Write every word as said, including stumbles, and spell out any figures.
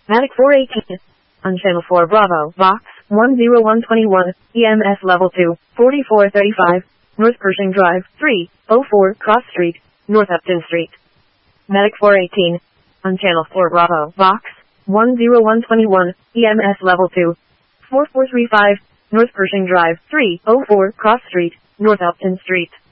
Medic four eighteen. On Channel four Bravo, Vox, one oh one twenty-one, E M S Level two, forty-four thirty-five, North Pershing Drive, three oh four Cross Street, North Upton Street. Medic four eighteen. On Channel four Bravo, Vox, one oh one twenty-one, E M S Level two, forty-four thirty-five, North Pershing Drive, three oh four Cross Street, North Upton Street.